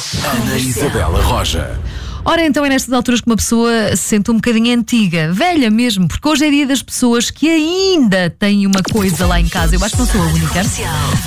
Ana Isabela Roja. Ora, então é nestas alturas que uma pessoa se sente um bocadinho antiga, velha mesmo, porque hoje é dia das pessoas que ainda têm uma coisa lá em casa. Eu acho que não sou a única.